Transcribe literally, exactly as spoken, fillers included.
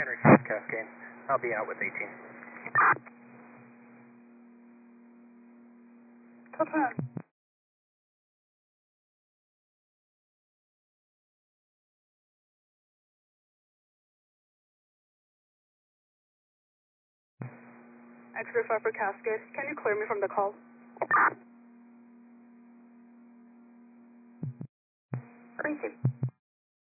Henry South Cascade. I'll be out with eighteen. Confirm. X-ray five for Cascade. Can you clear me from the call? Receive.